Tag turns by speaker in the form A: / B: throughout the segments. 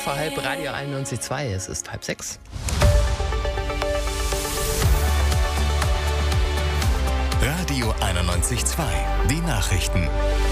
A: 5:30, Radio 91.2. Es ist 5:30.
B: Radio 91.2. Die Nachrichten.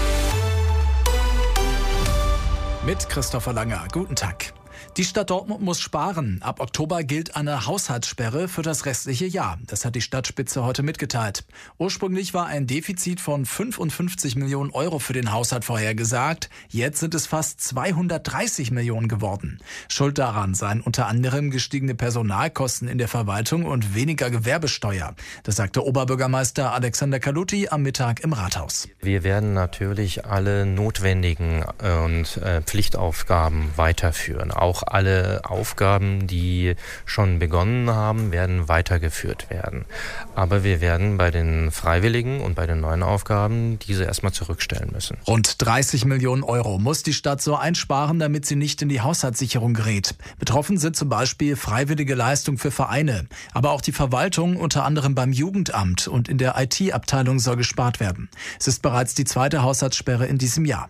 C: Mit Christopher Langer. Guten Tag. Die Stadt Dortmund muss sparen. Ab Oktober gilt eine Haushaltssperre für das restliche Jahr. Das hat die Stadtspitze heute mitgeteilt. Ursprünglich war ein Defizit von 55 Millionen Euro für den Haushalt vorhergesagt. Jetzt sind es fast 230 Millionen geworden. Schuld daran seien unter anderem gestiegene Personalkosten in der Verwaltung und weniger Gewerbesteuer. Das sagte Oberbürgermeister Alexander Kalutti am Mittag im Rathaus.
D: Wir werden natürlich alle notwendigen und Pflichtaufgaben weiterführen. Auch alle Aufgaben, die schon begonnen haben, werden weitergeführt werden. Aber wir werden bei den Freiwilligen und bei den neuen Aufgaben diese erstmal zurückstellen müssen.
C: Rund 30 Millionen Euro muss die Stadt so einsparen, damit sie nicht in die Haushaltssicherung gerät. Betroffen sind zum Beispiel freiwillige Leistungen für Vereine. Aber auch die Verwaltung, unter anderem beim Jugendamt und in der IT-Abteilung, soll gespart werden. Es ist bereits die zweite Haushaltssperre in diesem Jahr.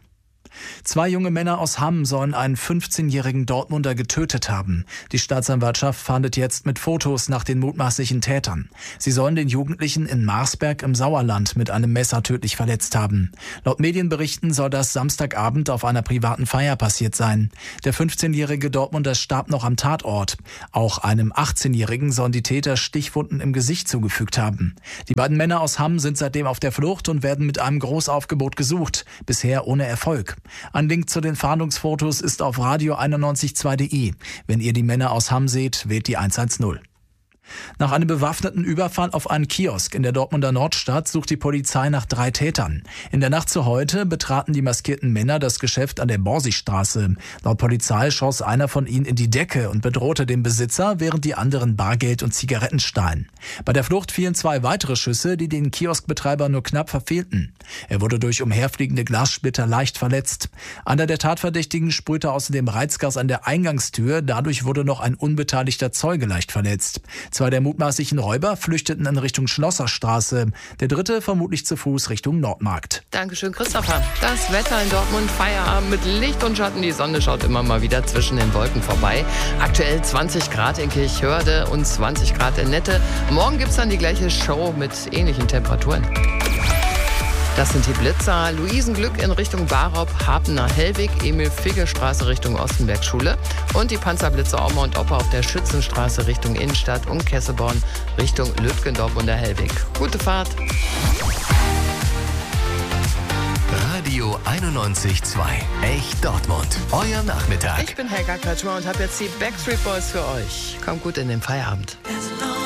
C: 2 junge Männer aus Hamm sollen einen 15-jährigen Dortmunder getötet haben. Die Staatsanwaltschaft fahndet jetzt mit Fotos nach den mutmaßlichen Tätern. Sie sollen den Jugendlichen in Marsberg im Sauerland mit einem Messer tödlich verletzt haben. Laut Medienberichten soll das Samstagabend auf einer privaten Feier passiert sein. Der 15-jährige Dortmunder starb noch am Tatort. Auch einem 18-jährigen sollen die Täter Stichwunden im Gesicht zugefügt haben. Die beiden Männer aus Hamm sind seitdem auf der Flucht und werden mit einem Großaufgebot gesucht. Bisher ohne Erfolg. Ein Link zu den Fahndungsfotos ist auf radio912.de. Wenn ihr die Männer aus Hamm seht, wählt die 110. Nach einem bewaffneten Überfall auf einen Kiosk in der Dortmunder Nordstadt sucht die Polizei nach 3 Tätern. In der Nacht zu heute betraten die maskierten Männer das Geschäft an der Borsigstraße. Laut Polizei schoss einer von ihnen in die Decke und bedrohte den Besitzer, während die anderen Bargeld und Zigaretten stahlen. Bei der Flucht fielen 2 weitere Schüsse, die den Kioskbetreiber nur knapp verfehlten. Er wurde durch umherfliegende Glassplitter leicht verletzt. Einer der Tatverdächtigen sprühte außerdem Reizgas an der Eingangstür. Dadurch wurde noch ein unbeteiligter Zeuge leicht verletzt. 2 der mutmaßlichen Räuber flüchteten in Richtung Schlosserstraße. Der dritte vermutlich zu Fuß Richtung Nordmarkt.
A: Dankeschön, Christopher. Das Wetter in Dortmund, Feierabend mit Licht und Schatten. Die Sonne schaut immer mal wieder zwischen den Wolken vorbei. Aktuell 20 Grad in Kirchhörde und 20 Grad in Nette. Morgen gibt es dann die gleiche Show mit ähnlichen Temperaturen. Das sind die Blitzer. Luisenglück in Richtung Barop, Hapener Hellweg, Emil-Figge-Straße Richtung Ostenberg-Schule und die Panzerblitzer Oma und Opa auf der Schützenstraße Richtung Innenstadt und Kesselborn Richtung Lütgendorf und der Hellweg. Gute Fahrt.
B: Radio 91.2. Echt Dortmund. Euer Nachmittag.
A: Ich bin Helga Kretschmer und habe jetzt die Backstreet Boys für euch. Kommt gut in den Feierabend.